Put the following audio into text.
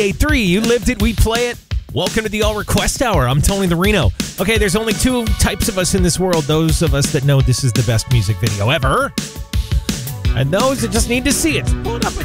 98.3. You lived it, we play it. Welcome to the All Request Hour. I'm Tony the Reno. Okay, there's only two types of us in this world. Those of us that know this is the best music video ever, and those that just need to see it. Pull it up.